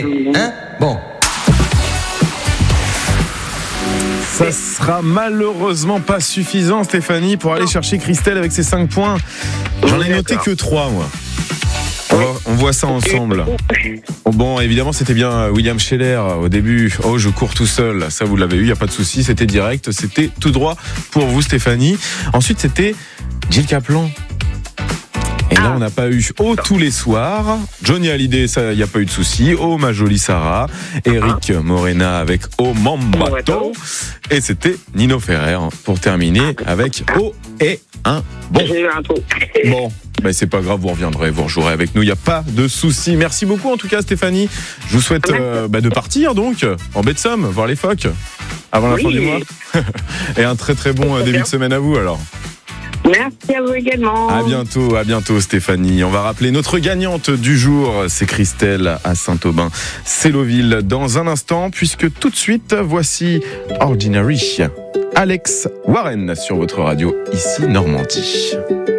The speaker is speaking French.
Hein? Bon. Ça sera malheureusement pas suffisant, Stéphanie, pour aller chercher Christelle avec ses 5 points. J'en ai noté que 3, moi. On voit ça ensemble. Bon, évidemment, c'était bien William Scheller au début. Oh, je cours tout seul. Ça, vous l'avez eu, il n'y a pas de souci. C'était direct, c'était tout droit pour vous, Stéphanie. Ensuite, c'était Gilles Caplan. Et là, on n'a pas eu Oh tous les soirs. Johnny Hallyday, ça, il n'y a pas eu de souci. Oh ma jolie Sarah. Eric Morena avec Oh Mambato. Et c'était Nino Ferrer pour terminer avec Oh et un bon. J'ai eu un trou. Bon. Ben c'est pas grave, vous reviendrez, vous rejouerez avec nous, il n'y a pas de souci. Merci beaucoup en tout cas, Stéphanie. Je vous souhaite de partir donc en baie de Somme, voir les phoques avant la fin du mois. Et un très très bon début de semaine à vous alors. Merci à vous également. À bientôt Stéphanie. On va rappeler notre gagnante du jour, c'est Christelle à Saint-Aubin, Céloville, dans un instant, puisque tout de suite, voici Ordinary, Alex Warren sur votre radio, ici Normandie.